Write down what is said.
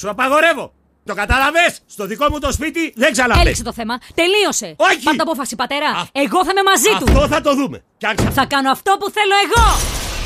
Σου απαγορεύω. Το κατάλαβες? Στο δικό μου το σπίτι δεν ξαναπες. Έληξε το θέμα. Τελείωσε. Όχι. Πάρ' το απόφαση, πατέρα. Εγώ θα είμαι μαζί του. Αυτό θα το δούμε. Θα κάνω αυτό που θέλω εγώ.